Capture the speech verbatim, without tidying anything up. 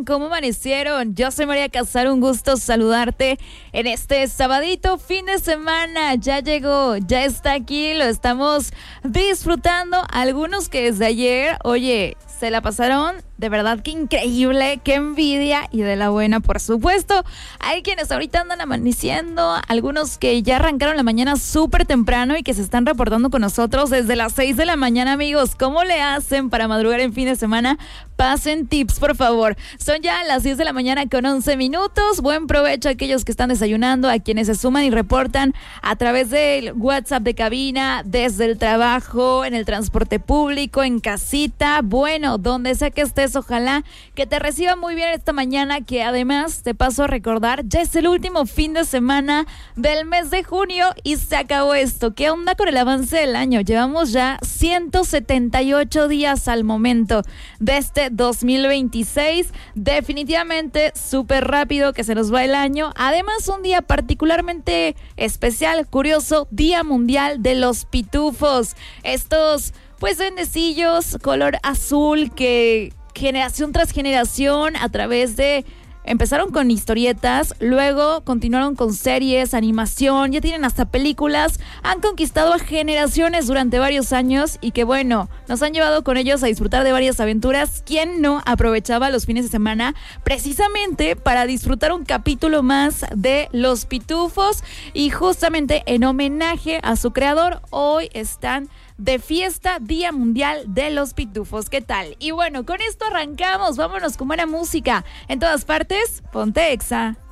están? ¿Cómo amanecieron? Yo soy María Casar, un gusto saludarte en este sabadito, fin de semana. Ya llegó, ya está aquí, lo estamos disfrutando. Algunos que desde ayer, oye, se la pasaron de verdad que increíble, qué envidia y de la buena, por supuesto. Hay quienes ahorita andan amaneciendo, algunos que ya arrancaron la mañana súper temprano y que se están reportando con nosotros desde las seis de la mañana, amigos. ¿Cómo le hacen para madrugar en fin de semana? Pasen tips, por favor. Son ya las diez de la mañana con once minutos. Buen provecho a aquellos que están desayunando, a quienes se suman y reportan a través del WhatsApp de cabina, desde el trabajo, en el transporte público, en casita. Bueno, donde sea que estés, ojalá que te reciba muy bien esta mañana, que además te paso a recordar, ya es el último fin de semana del mes de junio y se acabó esto. ¿Qué onda con el avance del año? Llevamos ya ciento setenta y ocho días al momento de este dos mil veintiséis. Definitivamente súper rápido que se nos va el año. Además, un día particularmente especial, curioso, Día Mundial de los Pitufos. Estos pues duendecillos color azul que generación tras generación a través de... Empezaron con historietas, luego continuaron con series, animación, ya tienen hasta películas, han conquistado a generaciones durante varios años y que bueno, nos han llevado con ellos a disfrutar de varias aventuras. ¿Quién no aprovechaba los fines de semana precisamente para disfrutar un capítulo más de Los Pitufos? Y justamente en homenaje a su creador, hoy están de fiesta, Día Mundial de los Pitufos. ¿Qué tal? Y bueno, con esto arrancamos, vámonos con buena música. En todas partes, ponte Exa.